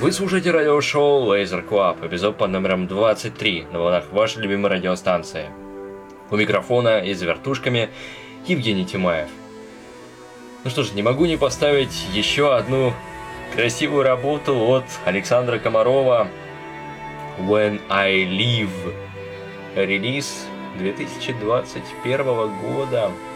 Вы слушаете радиошоу Laser Club, эпизод под номером 23 на волнах вашей любимой радиостанции. У микрофона и за вертушками Евгений Тимаев. Ну что ж, не могу не поставить еще одну красивую работу от Александра Комарова When I Live. Релиз 2021 года.